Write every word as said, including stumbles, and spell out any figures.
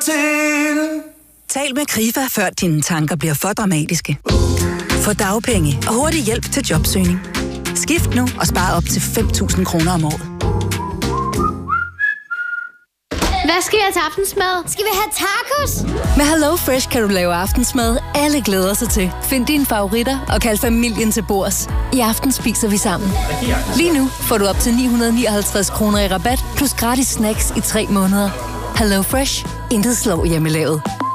til. Tal med Krifa, før dine tanker bliver for dramatiske. Få dagpenge og hurtig hjælp til jobsøgning. Skift nu og spar op til fem tusind kroner om året. Hvad skal vi have til aftensmad? Skal vi have tacos? Med Hello Fresh kan du lave aftensmad, alle glæder sig til. Find dine favoritter og kald familien til bords. I aften spiser vi sammen. Lige nu får du op til ni hundrede nioghalvtreds kroner i rabat, plus gratis snacks i tre måneder. Hello Fresh. Intet slår hjemmelavet.